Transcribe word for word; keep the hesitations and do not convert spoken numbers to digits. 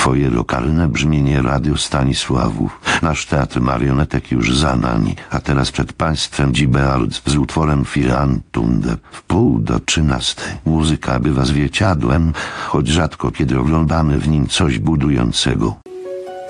Twoje lokalne brzmienie Radio Stanisławów. Nasz teatr marionetek już za nami, a teraz przed państwem Die Beards z utworem Vier Stunde. W pół do trzynastej. Muzyka bywa zwierciadłem, choć rzadko kiedy oglądamy w nim coś budującego.